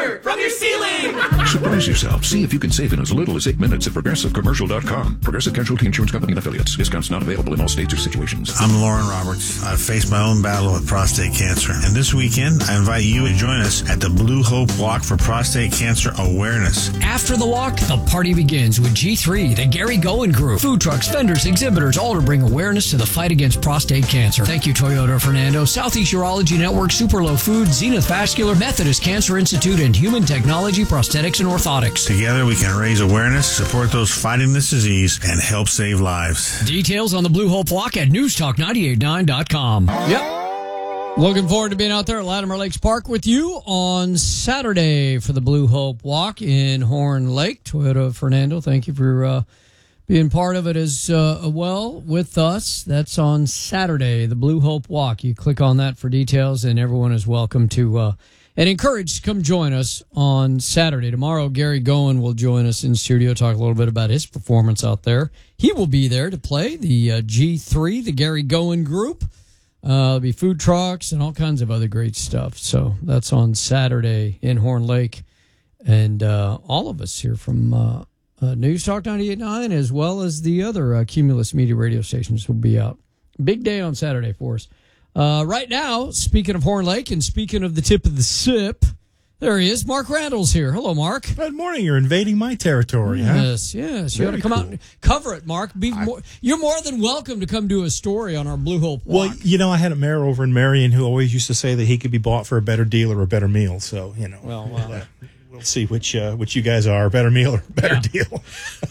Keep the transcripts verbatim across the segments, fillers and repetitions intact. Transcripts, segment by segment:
water from your ceiling. Surprise yourself. See if you can save in as little as eight minutes at Progressive Commercial dot com. Progressive Casualty Insurance Company and Affiliates. Discounts not available in all states or situations. I'm Lauren Roberts. I faced my own battle with prostate cancer. And this weekend, I invite you to join us at the Blue Hope Walk for Prostate Cancer Awareness. After the walk, the party begins with G three, the Gary Goen Group. Food trucks, vendors, exhibitors, all to bring awareness to the fight against prostate cancer. Thank you, Toyota Fernando, Southeast Urology Network, Superlow Food, Zenith Vascular, Methodist Cancer Institute, and Human Technology, Prosthetics, and Orthotics. Together, we can raise awareness, support those fighting this disease, and help save lives. Details on the Blue Hope Walk at news talk nine eight nine dot com. Yep. Looking forward to being out there at Latimer Lakes Park with you on Saturday for the Blue Hope Walk in Horn Lake. Toyota Fernando, thank you for uh, being part of it as uh, well with us. That's on Saturday, the Blue Hope Walk. You click on that for details, and everyone is welcome to uh, and encouraged to come join us on Saturday. Tomorrow, Gary Goen will join us in studio, talk a little bit about his performance out there. He will be there to play the uh, G three, the Gary Goen Group. Uh, there'll be food trucks and all kinds of other great stuff. So that's on Saturday in Horn Lake. And uh, all of us here from uh, uh, News Talk ninety-eight point nine, as well as the other uh, Cumulus Media radio stations, will be out. Big day on Saturday for us. Uh, right now, speaking of Horn Lake and speaking of the tip of the sip, there he is. Mark Randall's here. Hello, Mark. Good morning. You're invading my territory, huh? Yes, yes. You got to come cool. out and cover it, Mark. Be I, more, you're more than welcome to come do a story on our Blue Hope Walk. Well, you know, I had a mayor over in Marion who always used to say that he could be bought for a better deal or a better meal. So, you know, well, we'll, well. uh, we'll see which uh, which you guys are, a better meal or a better yeah. deal.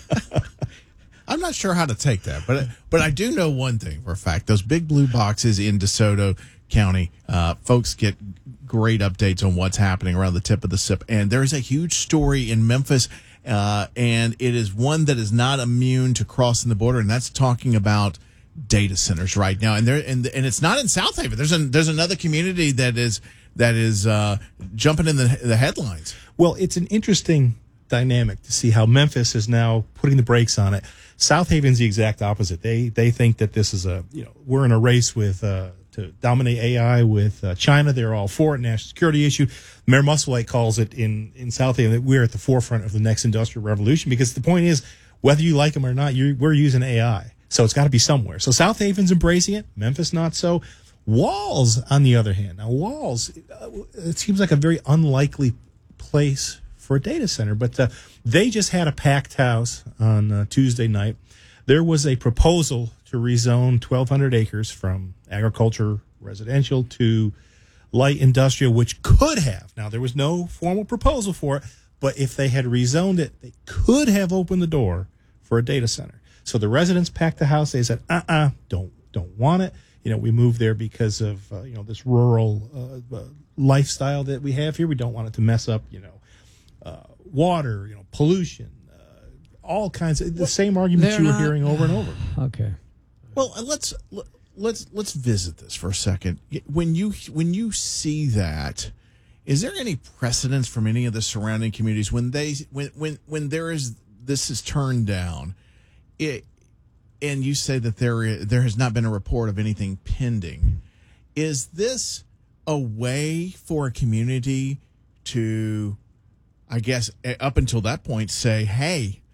I'm not sure how to take that, but but I do know one thing for a fact. Those big blue boxes in DeSoto County, uh, folks get great updates on what's happening around the tip of the sip. And there's a huge story in Memphis, uh, and it is one that is not immune to crossing the border, and that's talking about data centers right now. And there and and it's not in South Haven. There's an, there's another community that is that is uh, jumping in the the headlines. Well, it's an interesting dynamic to see how Memphis is now putting the brakes on it. South Haven's the exact opposite. They they think that this is a, you know, we're in a race with uh, to dominate A I with uh, China. They're all for it. National security issue. Mayor Musselwhite calls it in, in South Haven that we're at the forefront of the next industrial revolution, because the point is, whether you like them or not, you're, we're using A I. So it's got to be somewhere. So South Haven's embracing it. Memphis not so. Walls, on the other hand. Now, Walls, uh, it seems like a very unlikely place for a data center, but uh, they just had a packed house on uh, Tuesday night. There was a proposal to rezone twelve hundred acres from agriculture, residential to light industrial, which could have. Now, there was no formal proposal for it, but if they had rezoned it, they could have opened the door for a data center. So the residents packed the house. They said, uh-uh, don't don't want it. You know, we moved there because of, uh, you know, this rural uh, uh, lifestyle that we have here. We don't want it to mess up, you know, uh, water, you know, pollution, uh, all kinds of the same arguments you were hearing over and over. Okay. Well, let's let's let's visit this for a second. When you when you see that, is there any precedence from any of the surrounding communities when they when when when there is this is turned down, it, and you say that there there has not been a report of anything pending? Is this a way for a community to, I guess, up until that point, say, hey,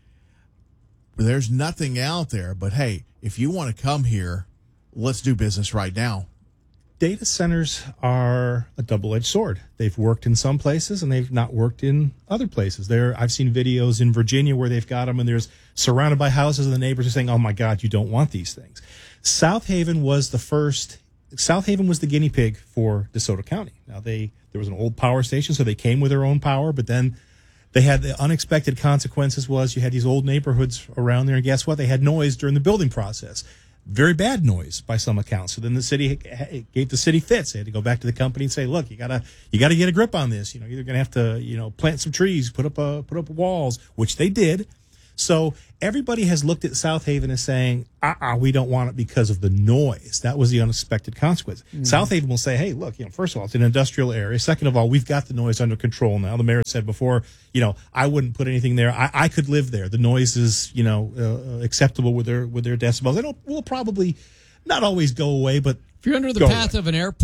there's nothing out there, but hey, if you want to come here, let's do business right now? Data centers are a double-edged sword. They've worked in some places and they've not worked in other places. There, I've seen videos in Virginia where they've got them and there's surrounded by houses and the neighbors are saying, oh my God, you don't want these things. South Haven was the first, South Haven was the guinea pig for DeSoto County. Now they, there was an old power station, so they came with their own power, but then they had the unexpected consequences was you had these old neighborhoods around there, and guess what? They had noise during the building process. Very bad noise by some accounts. So then the city gave the city fits. They had to go back to the company and say, look, you gotta you gotta get a grip on this. You know, you're gonna have to, you know, plant some trees, put up a put up walls, which they did. So everybody has looked at South Haven as saying, uh-uh, we don't want it because of the noise. That was the unexpected consequence. Mm-hmm. South Haven will say, hey, look, you know, first of all, it's an industrial area. Second of all, we've got the noise under control now. The mayor said before, you know, I wouldn't put anything there. I, I could live there. The noise is, you know, uh, acceptable with their with their decibels. It'll will probably not always go away, but if you're under the path away. of an airport,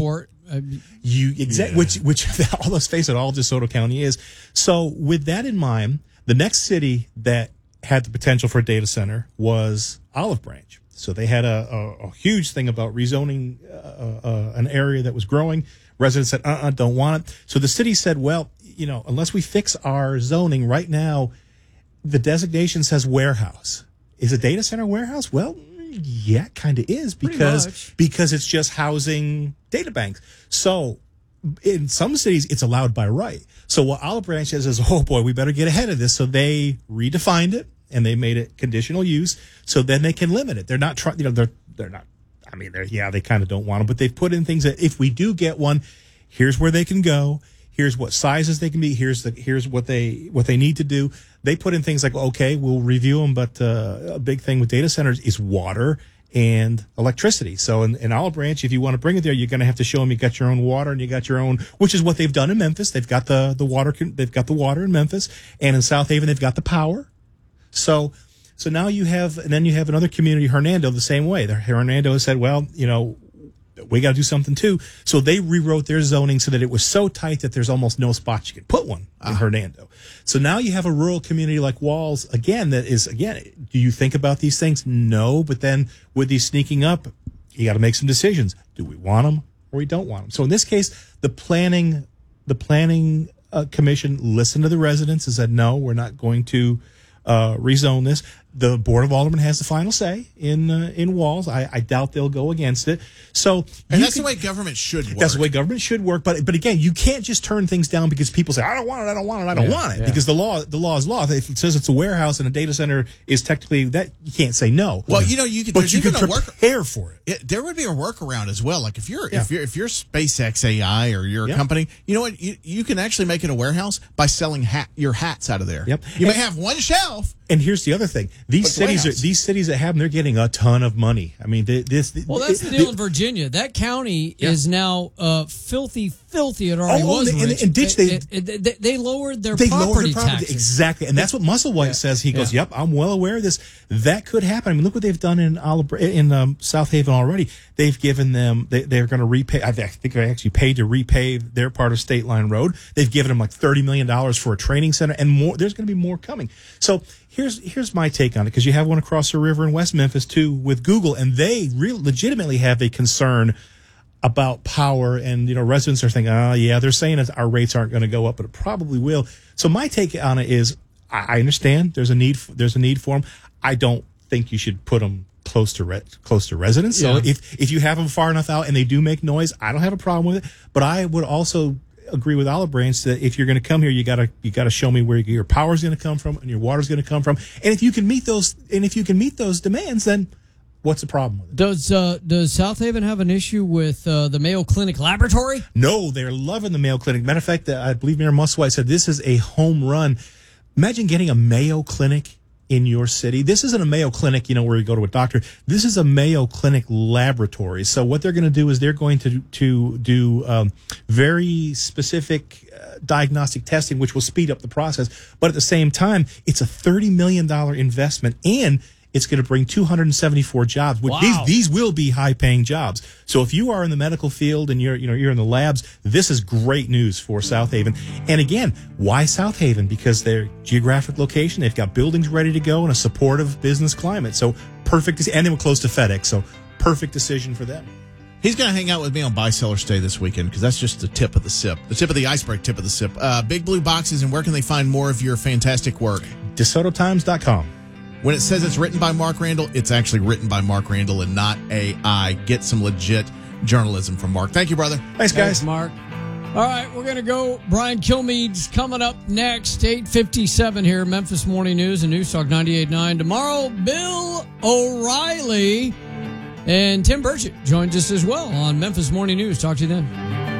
Uh, You exactly Yeah. which which all let's face it, all DeSoto County is. So with that in mind, the next city that had the potential for a data center was Olive Branch. So they had a, a, a huge thing about rezoning uh, uh, an area that was growing. Residents said, uh-uh, don't want it. So the city said, well, you know, unless we fix our zoning right now, the designation says warehouse. Is a data center warehouse? Well, yeah, kind of is because much. because it's just housing data banks. So in some cities, it's allowed by right. So what Olive Branch says is, oh boy, we better get ahead of this. So they redefined it and they made it conditional use. So then they can limit it. They're not trying, you know, they're they're not. I mean, they're yeah, they kind of don't want them, but they've put in things that if we do get one, here's where they can go. Here's what sizes they can be. Here's the here's what they what they need to do. They put in things like, okay, we'll review them, but uh, a big thing with data centers is water and electricity. So in, in Olive Branch, if you want to bring it there, you're going to have to show them you got your own water and you got your own, which is what they've done in Memphis. They've got the the water. They've got the water in Memphis, and in South Haven, they've got the power. So. So now you have, and then you have another community, Hernando, the same way. The Hernando has said, well, you know, we got to do something too. So they rewrote their zoning so that it was so tight that there's almost no spots you could put one in uh-huh. Hernando. So now you have a rural community like Walls, again, that is, again, do you think about these things? No, but then with these sneaking up, you got to make some decisions. Do we want them or we don't want them? So in this case, the planning, the planning uh, commission listened to the residents and said, no, we're not going to uh, rezone this. The Board of Aldermen has the final say in uh, in Walls. I, I doubt they'll go against it. So, and that's can, the way government should work. That's the way government should work. But but again, you can't just turn things down because people say, I don't want it, I don't want it, I don't yeah, want it. Yeah. Because the law the law is law. If it says it's a warehouse and a data center is technically that, you can't say no. Well, you know, you could, but you can even a work, prepare for it. it. There would be a workaround as well. Like if you're Yeah. if you're if you're SpaceX A I or you're a Yep. company, you know what? You, you can actually make it a warehouse by selling hat your hats out of there. Yep. You And- may have one shelf. And here's the other thing: these But cities, are, warehouse. these cities that have them, they're getting a ton of money. I mean, they, this. Well, that's the deal in Virginia. That county Yeah. is now uh, filthy, filthy. It already Oh, oh, was. and- rich. and ditch, they- they, they, they, they lowered their They property, lowered the property taxes. exactly, and that's what Musselwhite says. He goes, Yeah. "Yep, I'm well aware of this. That could happen. I mean, look what they've done in Olive, in um, South Haven already. They've given them. They, they're going to repay. I think they actually paid to repave their part of State Line Road. They've given them like thirty million dollars for a training center, and more. There's going to be more coming. So here's here's my take on it, because you have one across the river in West Memphis too with Google, and they really legitimately have a concern about power, and you know residents are thinking, oh yeah, they're saying that our rates aren't going to go up, but it probably will. So my take on it is, I, I understand there's a need for, there's a need for them. I don't think you should put them close to re- close to residents. So Yeah. if if you have them far enough out and they do make noise, I don't have a problem with it. But I would also agree with Olive Branch that if you're going to come here, you gotta you gotta show me where your power's going to come from and your water's going to come from. And if you can meet those and if you can meet those demands, then what's the problem with it? Does uh, does South Haven have an issue with uh, the Mayo Clinic laboratory? No, they're loving the Mayo Clinic. Matter of fact, I believe Mayor Musselwhite said this is a home run. Imagine getting a Mayo Clinic in your city. This isn't a Mayo Clinic, you know, where you go to a doctor. This is a Mayo Clinic laboratory. So what they're going to do is they're going to to do um, very specific uh, diagnostic testing, which will speed up the process. But at the same time, it's a thirty million dollars investment, and it's going to bring two hundred seventy-four jobs. Which Wow. these these will be high paying jobs. So if you are in the medical field and you're you know you're in the labs, this is great news for South Haven. And again, why South Haven? Because their geographic location, they've got buildings ready to go and a supportive business climate. So perfect, and they were close to FedEx. So perfect decision for them. He's going to hang out with me on Buy Seller Stay this weekend, because that's just the tip of the sip, the tip of the iceberg, tip of the sip. Uh, Big Blue Boxes, and where can they find more of your fantastic work? DeSoto Times dot com. When it says it's written by Mark Randall, it's actually written by Mark Randall and not A I. Get some legit journalism from Mark. Thank you, brother. Thanks, guys. Thanks, Mark. All right, we're going to go. Brian Kilmeade's coming up next, eight fifty-seven here, Memphis Morning News and News Talk ninety-eight point nine. Tomorrow, Bill O'Reilly and Tim Burchett joins us as well on Memphis Morning News. Talk to you then.